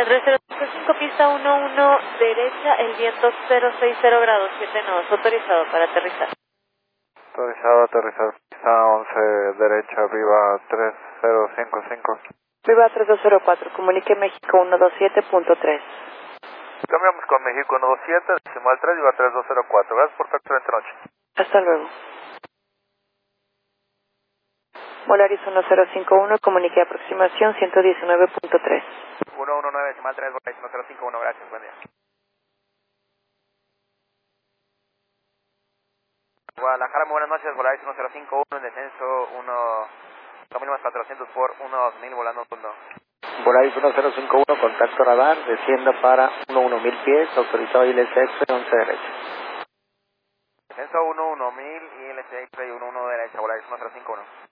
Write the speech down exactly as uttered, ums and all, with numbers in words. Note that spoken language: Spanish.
cero cinco, pista uno uno, derecha, el viento cero seis cero grados, siete nodos, autorizado para aterrizar. Autorizado, aterrizar, pista once, derecha, viva tres cero cinco cinco. Viva tres dos cero cuatro, comunique México ciento veintisiete punto tres. Cambiamos con México ciento veintisiete, decimal tres, viva tres dos cero cuatro. Gracias por tu excelente noche. Hasta luego. Volaris uno cero cinco uno, comunique aproximación ciento diecinueve punto tres. uno uno nueve, decimal tres, Volaris uno cero cinco uno, gracias, buen día. Guadalajara, muy buenas noches, Volaris uno cero cinco uno, en descenso uno, mil más cuatrocientos por uno dos mil, volando uno. Volaris uno cero cinco uno, contacto radar, descienda para uno mil pies, autorizado I L S X once derecha. Descenso uno uno mil y L S X uno uno derecha, Volaris uno cero cinco uno.